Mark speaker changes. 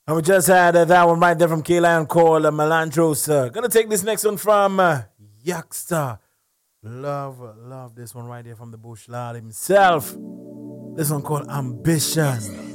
Speaker 1: And we just had that one right there from K-Lion called Melandros. Gonna take this next one from Yaksta. Love this one right there from the Bush Lad himself. This one called Ambition.